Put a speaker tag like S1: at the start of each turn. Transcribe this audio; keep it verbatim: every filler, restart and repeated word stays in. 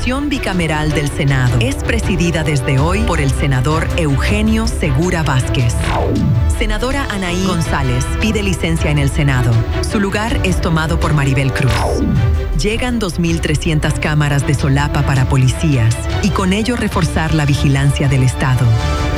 S1: Comisión Bicameral del Senado es presidida desde hoy por el senador Eugenio Segura Vázquez. Senadora Anaí González pide licencia en el Senado. Su lugar es tomado por Maribel Cruz. Llegan dos mil trescientas cámaras de solapa para policías y con ello reforzar la vigilancia del Estado.